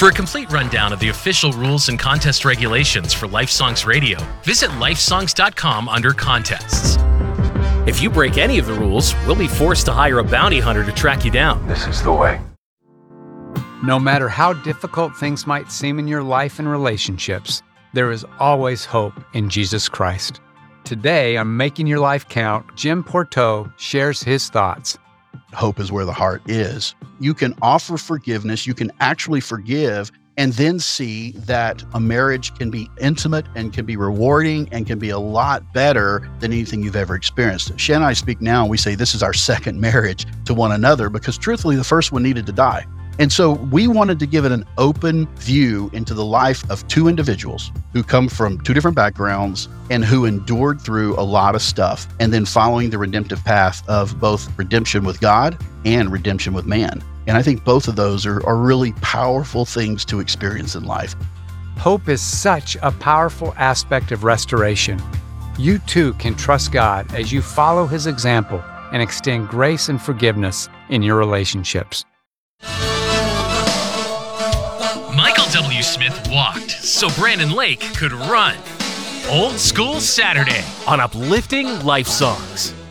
For a complete rundown of the official rules and contest regulations for Lifesongs Radio, visit lifesongs.com under contests. If you break any of the rules, we'll be forced to hire a bounty hunter to track you down. This is the way. No matter how difficult things might seem in your life and relationships, there is always hope in Jesus Christ. Today on Making Your Life Count, Jim Porteau shares his thoughts. Hope is where the heart is. You can offer forgiveness, you can actually forgive, and then see that a marriage can be intimate and can be rewarding and can be a lot better than anything you've ever experienced. Shan and I speak now and we say this is our second marriage to one another because truthfully, the first one needed to die. And so we wanted to give it an open view into the life of two individuals who come from two different backgrounds and who endured through a lot of stuff and then following the redemptive path of both redemption with God and redemption with man. And I think both of those are really powerful things to experience in life. Hope is such a powerful aspect of restoration. You too can trust God as you follow His example and extend grace and forgiveness in your relationships. Michael W. Smith walked so Brandon Lake could run. Old School Saturday on Uplifting Life Songs.